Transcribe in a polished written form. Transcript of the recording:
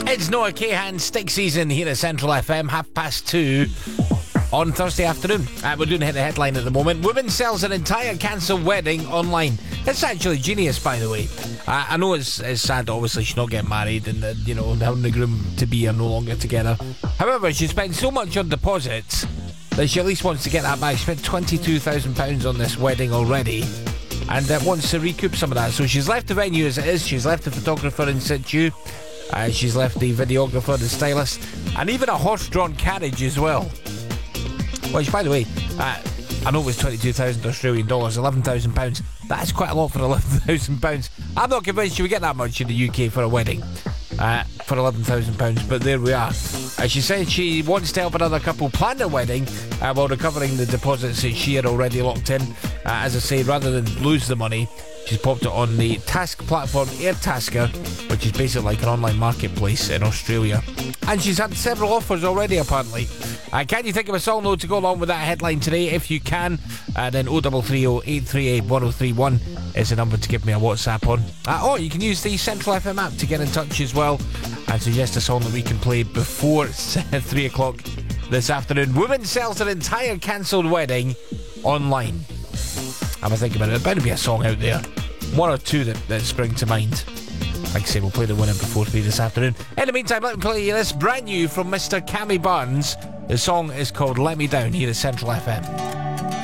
It's Noah Kahan, stick season here at Central FM, 2:30 on Thursday afternoon. We're doing hit the headline at the moment. Woman sells an entire cancelled wedding online. It's actually genius, by the way. I know it's sad, obviously, she's not getting married and, her and the groom-to-be are no longer together. However, she spent so much on deposits that she at least wants to get that back. She spent £22,000 on this wedding already and wants to recoup some of that. So she's left the venue as it is. She's left the photographer in situ. She's left the videographer, the stylist, and even a horse-drawn carriage as well. Which, by the way, I know it was 22,000 Australian dollars, £11,000. That's quite a lot for £11,000. I'm not convinced you would get that much in the UK for a wedding, for £11,000, but there we are. She said she wants to help another couple plan their wedding while recovering the deposits that she had already locked in. As I say, rather than lose the money, she's popped it on the task platform Airtasker, which is basically like an online marketplace in Australia. And she's had several offers already, apparently. Can you think of a song, though, to go along with that headline today? If you can, then 0330 838 1031 is the number to give me a WhatsApp on. Or you can use the Central FM app to get in touch as well and suggest a song that we can play before 3 o'clock this afternoon. Woman sells an entire cancelled wedding online. Have a think about it. There's bound to be a song out there. One or two that spring to mind. Like I say, we'll play the winner before 3 this afternoon. In the meantime, let me play you this brand new from Mr. Cammy Barnes. The song is called Let Me Down here at Central FM.